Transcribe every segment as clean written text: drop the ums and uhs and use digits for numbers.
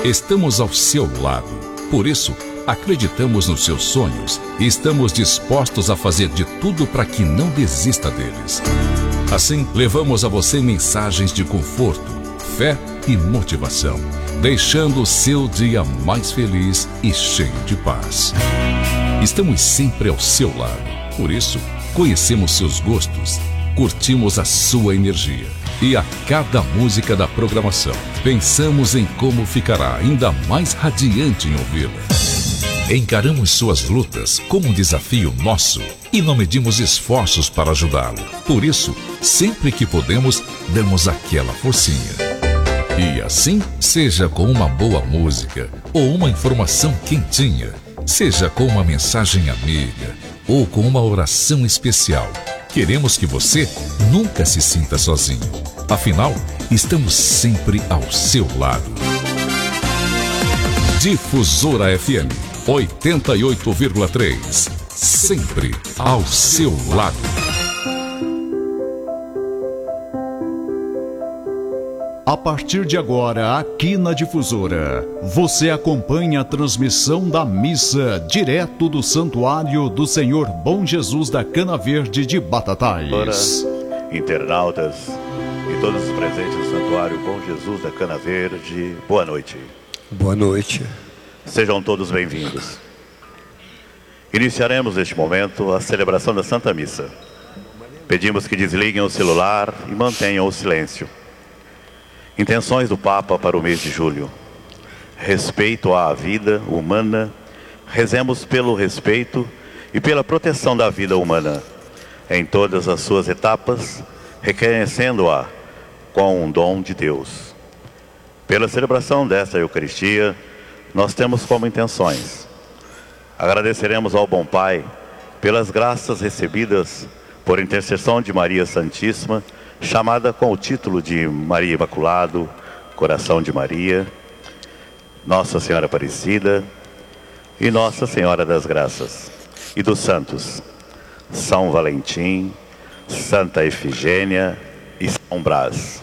Estamos ao seu lado. Por isso, acreditamos nos seus sonhos e estamos dispostos a fazer de tudo para que não desista deles. Assim, levamos a você mensagens de conforto, fé e motivação, deixando o seu dia mais feliz e cheio de paz. Estamos sempre ao seu lado. Por isso, conhecemos seus gostos, curtimos a sua energia e a cada música da programação pensamos em como ficará ainda mais radiante em ouvi-la. Encaramos suas lutas como um desafio nosso e não medimos esforços para ajudá-lo. Por isso, sempre que podemos, damos aquela forcinha. E assim, seja com uma boa música ou uma informação quentinha, seja com uma mensagem amiga ou com uma oração especial, queremos que você nunca se sinta sozinho. Afinal, estamos sempre ao seu lado. Difusora FM 88,3. Sempre ao seu lado. A partir de agora, aqui na Difusora, você acompanha a transmissão da missa direto do Santuário do Senhor Bom Jesus da Cana Verde de Batatais. Internautas e todos os presentes do Santuário Bom Jesus da Cana Verde, boa noite. Boa noite. Sejam todos bem-vindos. Iniciaremos neste momento a celebração da Santa Missa. Pedimos que desliguem o celular e mantenham o silêncio. Intenções do Papa para o mês de julho. Respeito à vida humana. Rezemos pelo respeito e pela proteção da vida humana em todas as suas etapas, reconhecendo-a com um dom de Deus. Pela celebração desta Eucaristia, nós temos como intenções: agradeceremos ao Bom Pai pelas graças recebidas por intercessão de Maria Santíssima, chamada com o título de Maria Imaculado, Coração de Maria, Nossa Senhora Aparecida e Nossa Senhora das Graças, e dos santos São Valentim, Santa Efigênia e São Brás.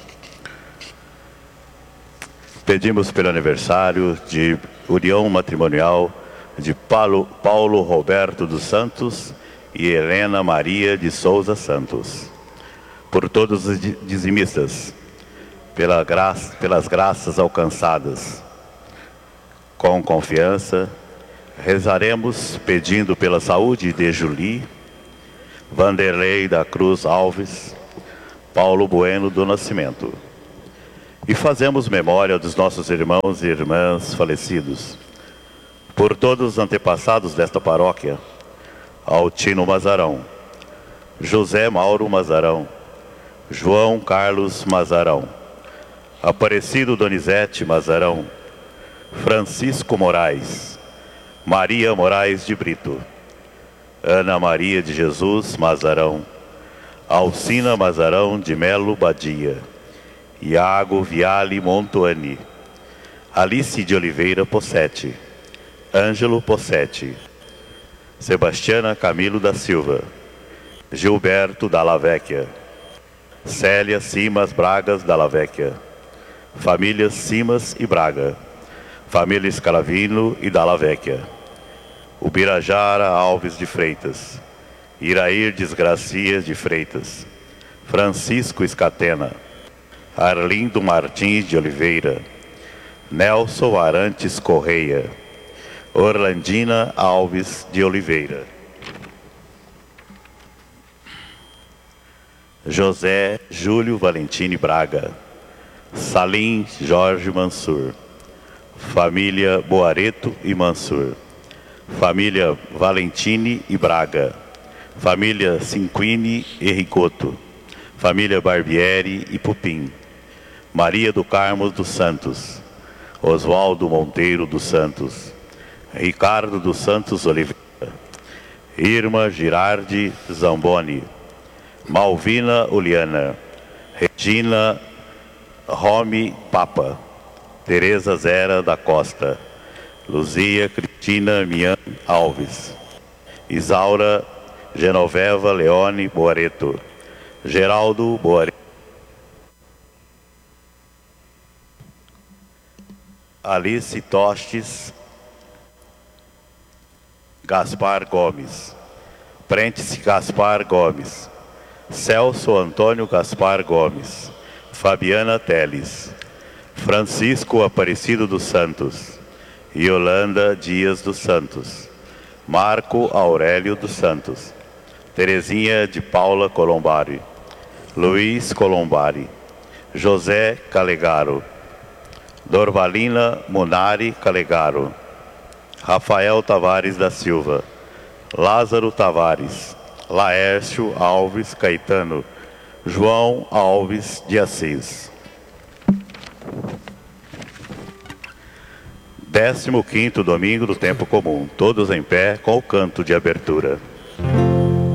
Pedimos pelo aniversário de união matrimonial de Paulo Roberto dos Santos e Helena Maria de Souza Santos. Por todos os dizimistas, pelas graças alcançadas. Com confiança, rezaremos pedindo pela saúde de Julie, Vanderlei da Cruz Alves, Paulo Bueno do Nascimento. E fazemos memória dos nossos irmãos e irmãs falecidos. Por todos os antepassados desta paróquia: Altino Mazarão, José Mauro Mazarão, João Carlos Mazarão, Aparecido Donizete Mazarão, Francisco Moraes, Maria Moraes de Brito, Ana Maria de Jesus Mazarão, Alcina Mazarão de Melo Badia, Iago Viale Montuani, Alice de Oliveira Possetti, Ângelo Possetti, Sebastiana Camilo da Silva, Gilberto Dalla Vecchia, Célia Simas Bragas Dalla Vecchia, famílias Simas e Braga, família Scalavino e Dalla Vecchia, Ubirajara Alves de Freitas, Irairdes Gracias de Freitas, Francisco Escatena, Arlindo Martins de Oliveira, Nelson Arantes Correia, Orlandina Alves de Oliveira, José Júlio Valentini Braga, Salim Jorge Mansur, família Boareto e Mansur, família Valentini e Braga, família Cinquini e Ricoto, família Barbieri e Pupim, Maria do Carmo dos Santos, Oswaldo Monteiro dos Santos, Ricardo dos Santos Oliveira, Irma Girardi Zamboni, Malvina Uliana, Regina Rome Papa, Tereza Zera da Costa, Luzia Cristina Mian Alves, Isaura Genoveva Leone Boareto, Geraldo Boareto, Alice Tostes Gaspar Gomes. Prentice Gaspar Gomes. Celso Antônio Gaspar Gomes. Fabiana Teles. Francisco Aparecido dos Santos. Yolanda Dias dos Santos. Marco Aurélio dos Santos. Terezinha de Paula Colombari. Luiz Colombari. José Calegaro. Dorvalina Munari Calegaro. Rafael Tavares da Silva. Lázaro Tavares. Laércio Alves Caetano. João Alves de Assis. 15º domingo do tempo comum. Todos em pé com o canto de abertura.